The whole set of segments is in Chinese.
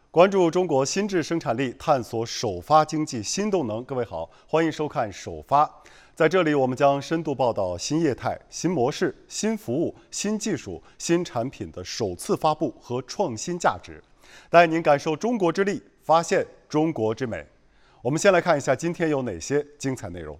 关注中国新质生产力，探索首发经济新动能。各位好，欢迎收看首发。在这里，我们将深度报道新业态、新模式、新服务、新技术、新产品的首次发布和创新价值，带您感受中国之力，发现中国之美。我们先来看一下今天有哪些精彩内容。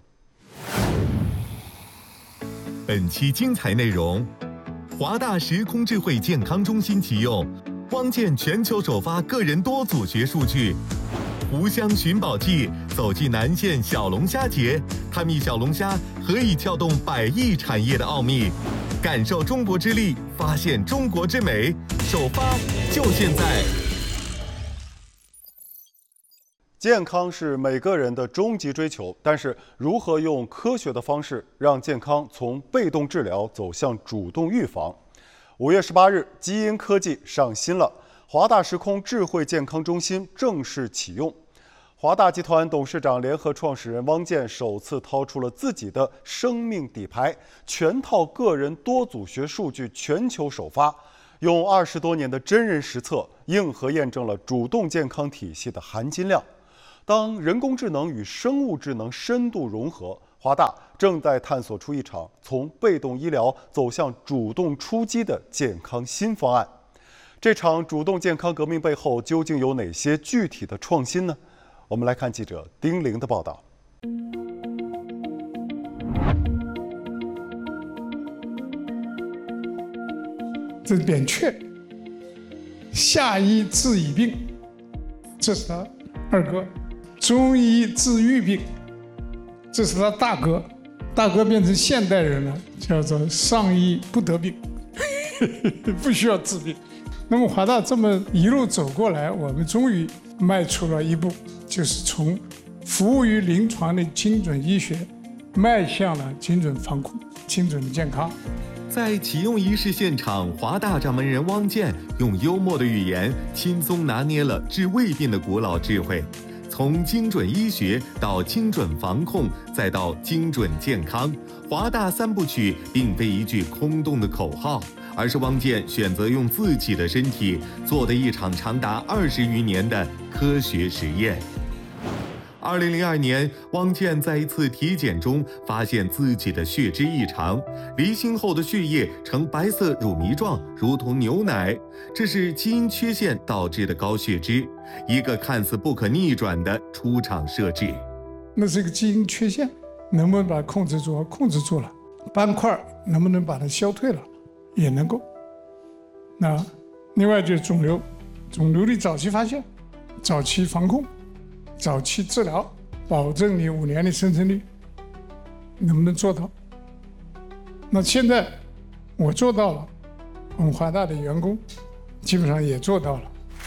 本期精彩内容：华大时空智慧健康中心启用，汪建全球首发个人多组学数据。湖湘寻宝记走进南线小龙虾节，探秘小龙虾何以撬动100亿产业的奥秘，感受中国之力，发现中国之美。首发就现在！ 健康是每个人的终极追求，但是如何用科学的方式让健康从被动治疗走向主动预防？5月18日，基因科技上新了，华大时空智慧健康中心正式启用。华大集团董事长、联合创始人汪建首次掏出了自己的生命底牌，全套个人多组学数据全球首发，用20多年的真人实测，硬核验证了主动健康体系的含金量。当人工智能与生物智能深度融合，华大正在探索出一场从被动医疗走向主动出击的健康新方案。这场主动健康革命背后究竟有哪些具体的创新呢？我们来看记者丁玲的报道。 这扁鹊，下医治已病，这是他二哥；中医治愈病，这是他大哥。大哥变成现代人了，叫做上医不得病，不需要治病。那么华大这么一路走过来，我们终于迈出了一步，就是从服务于临床的精准医学，迈向了精准防控、精准的健康。 在启用仪式现场，华大掌门人汪建用幽默的语言，轻松拿捏了治胃病的古老智慧。从精准医学到精准防控，再到精准健康，华大3部曲并非一句空洞的口号，而是汪建选择用自己的身体做的一场长达20余年的科学实验。2002年，汪建在一次体检中发现自己的血脂异常，离心后的血液呈白色乳糜状，如同牛奶，这是基因缺陷导致的高血脂，一个看似不可逆转的出厂设置。 那是一个基因缺陷，能不能把它控制住？控制住了。斑块能不能把它消退了？也能够。那另外就是肿瘤，肿瘤的早期发现、早期防控、早期治疗，保证你5年的生存率，能不能做到？那现在我做到了，我们华大的员工基本上也做到了。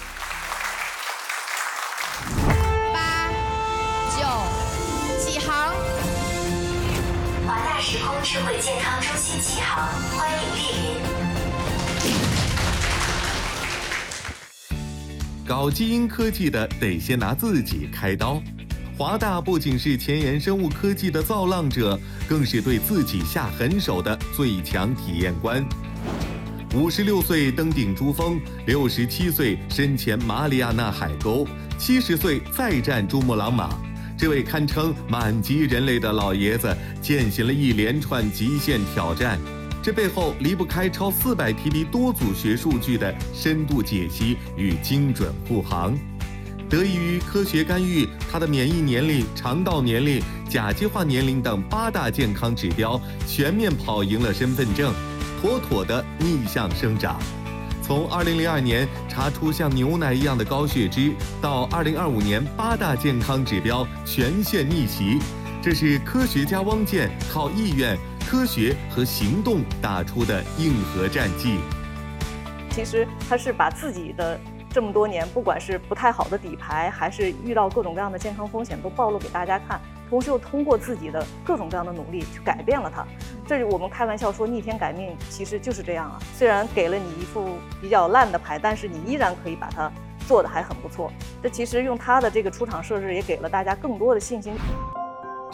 8、9，起航！ 华大时空智慧健康中心起航，欢迎莅临。 搞基因科技的得先拿自己开刀。华大不仅是前沿生物科技的造浪者，更是对自己下狠手的最强体验官。56岁登顶珠峰，67岁身前马里亚纳海沟，70岁再战珠穆朗玛。这位堪称满级人类的老爷子，践行了一连串极限挑战。这背后离不开超400 TB 多组学数据的深度解析与精准护航。得益于科学干预，他的免疫年龄、肠道年龄、甲基化年龄等8大健康指标全面跑赢了身份证，妥妥的逆向生长。从2002年查出像牛奶一样的高血脂，到2025年8大健康指标全线逆袭，这是科学家汪建靠意愿、科学和行动打出的硬核战绩。 其实他是把自己的这么多年，不管是不太好的底牌，还是遇到各种各样的健康风险，都暴露给大家看，同时又通过自己的各种各样的努力去改变了它。这是我们开玩笑说逆天改命，其实就是这样啊。虽然给了你一副比较烂的牌，但是你依然可以把它做得还很不错。这其实用他的这个出厂设置，也给了大家更多的信心。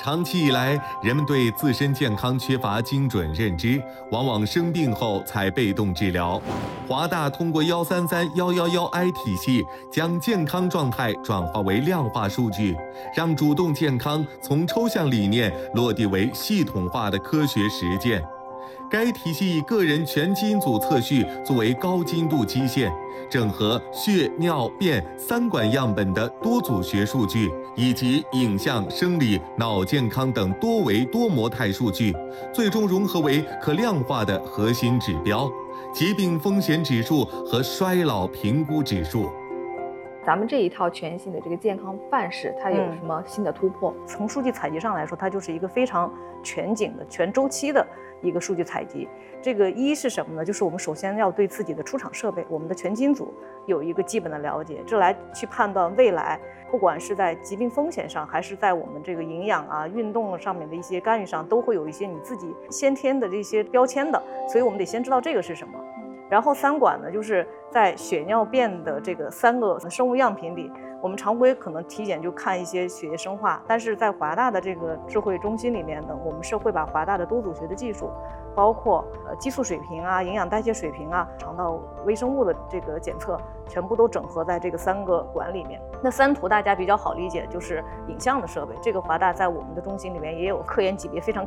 长期以来，人们对自身健康缺乏精准认知，往往生病后才被动治疗。华大通过133-111I 体系，将健康状态转化为量化数据，让主动健康从抽象理念落地为系统化的科学实践。该体系以个人全基因组测序作为高精度基线，整合血、尿、便3管样本的多组学数据，以及影像、生理、脑健康等多维多模态数据，最终融合为可量化的核心指标——疾病风险指数和衰老评估指数。 咱们这一套全新的这个健康范式，它有什么新的突破？ 从数据采集上来说，它就是一个非常全景的、全周期的一个数据采集。这个一是什么呢？就是我们首先要对自己的出厂设备、我们的全基因组有一个基本的了解，这来去判断未来，不管是在疾病风险上，还是在我们这个营养啊、运动上面的一些干预上，都会有一些你自己先天的这些标签的，所以我们得先知道这个是什么。然后3管呢，就是在血尿便的这个3个生物样品里，我们常规可能体检就看一些血液生化，但是在华大的这个智慧中心里面呢，我们是会把华大的多组学的技术，包括激素水平啊、营养代谢水平啊、肠道微生物的这个检测，全部都整合在这个3个管里面。那3图大家比较好理解，就是影像的设备，这个华大在我们的中心里面也有科研级别非常